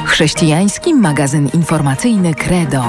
Chrześcijański magazyn informacyjny Credo.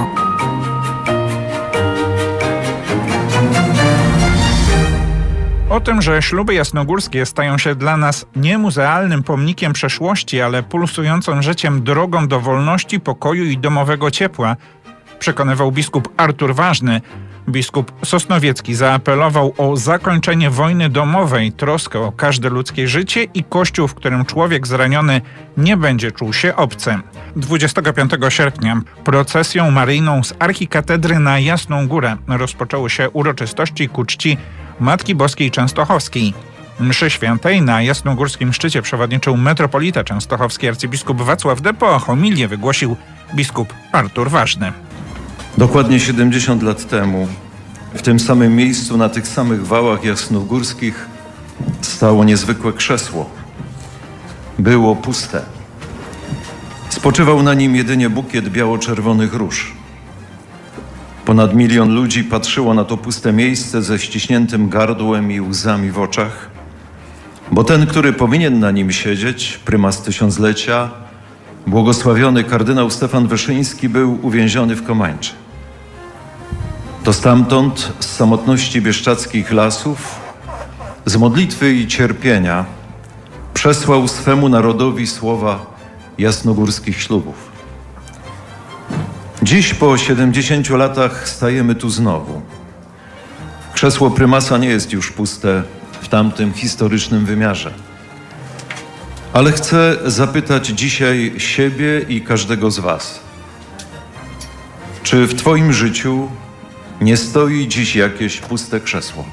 O tym, że śluby jasnogórskie stają się dla nas nie muzealnym pomnikiem przeszłości, ale pulsującą życiem drogą do wolności, pokoju i domowego ciepła, przekonywał biskup Artur Ważny. Biskup Sosnowiecki zaapelował o zakończenie wojny domowej, troskę o każde ludzkie życie i kościół, w którym człowiek zraniony nie będzie czuł się obcy. 25 sierpnia procesją maryjną z archikatedry na Jasną Górę rozpoczęły się uroczystości ku czci Matki Boskiej Częstochowskiej. Mszy świętej na jasnogórskim szczycie przewodniczył metropolita częstochowski arcybiskup Wacław Depo, a homilię wygłosił biskup Artur Ważny. Dokładnie 70 lat temu, w tym samym miejscu, na tych samych wałach jasnogórskich, stało niezwykłe krzesło. Było puste. Spoczywał na nim jedynie bukiet biało-czerwonych róż. Ponad 1 000 000 ludzi patrzyło na to puste miejsce ze ściśniętym gardłem i łzami w oczach, bo ten, który powinien na nim siedzieć, prymas tysiąclecia, błogosławiony kardynał Stefan Wyszyński, był uwięziony w Komańczy. To stamtąd, z samotności bieszczadzkich lasów, z modlitwy i cierpienia, przesłał swemu narodowi słowa jasnogórskich ślubów. Dziś, po 70 latach, stajemy tu znowu. Krzesło prymasa nie jest już puste w tamtym historycznym wymiarze. Ale chcę zapytać dzisiaj siebie i każdego z was. Czy w twoim życiu nie stoi dziś jakieś puste krzesło?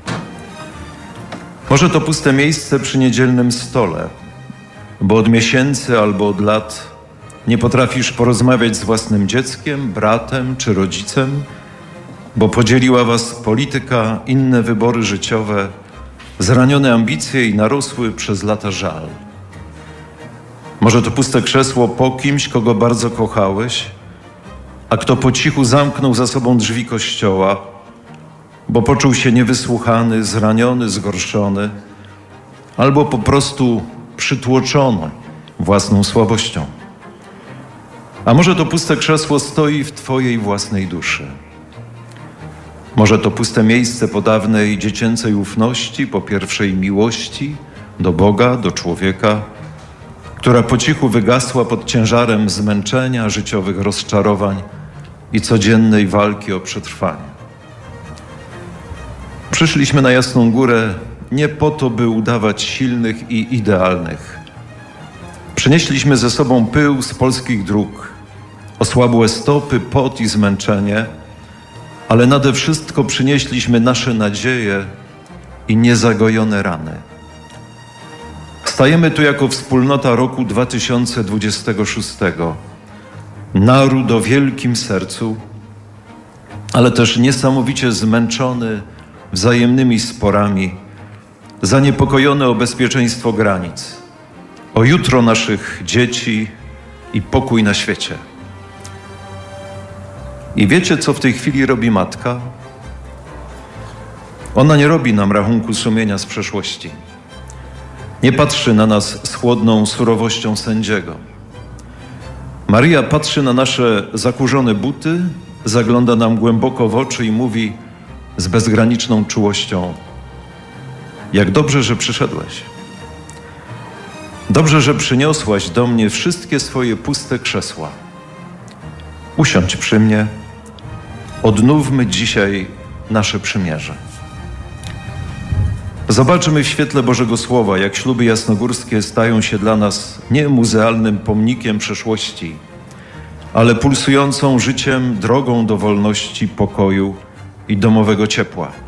Może to puste miejsce przy niedzielnym stole, bo od miesięcy albo od lat nie potrafisz porozmawiać z własnym dzieckiem, bratem czy rodzicem, bo podzieliła was polityka, inne wybory życiowe, zranione ambicje i narosły przez lata żal. Może to puste krzesło po kimś, kogo bardzo kochałeś, a kto po cichu zamknął za sobą drzwi kościoła, bo poczuł się niewysłuchany, zraniony, zgorszony, albo po prostu przytłoczony własną słabością. A może to puste krzesło stoi w twojej własnej duszy. Może to puste miejsce po dawnej dziecięcej ufności, po pierwszej miłości do Boga, do człowieka, która po cichu wygasła pod ciężarem zmęczenia, życiowych rozczarowań i codziennej walki o przetrwanie. Przyszliśmy na Jasną Górę nie po to, by udawać silnych i idealnych. Przynieśliśmy ze sobą pył z polskich dróg, osłabłe stopy, pot i zmęczenie, ale nade wszystko przynieśliśmy nasze nadzieje i niezagojone rany. Stajemy tu jako wspólnota roku 2026. Naród o wielkim sercu, ale też niesamowicie zmęczony wzajemnymi sporami, zaniepokojony o bezpieczeństwo granic, o jutro naszych dzieci i pokój na świecie. I wiecie, co w tej chwili robi matka? Ona nie robi nam rachunku sumienia z przeszłości. Nie patrzy na nas z chłodną surowością sędziego. Maryja patrzy na nasze zakurzone buty, zagląda nam głęboko w oczy i mówi z bezgraniczną czułością: jak dobrze, że przyszedłeś. Dobrze, że przyniosłaś do mnie wszystkie swoje puste krzesła. Usiądź przy mnie. Odnówmy dzisiaj nasze przymierze. Zobaczymy w świetle Bożego Słowa, jak śluby jasnogórskie stają się dla nas nie muzealnym pomnikiem przeszłości, ale pulsującą życiem drogą do wolności, pokoju i domowego ciepła.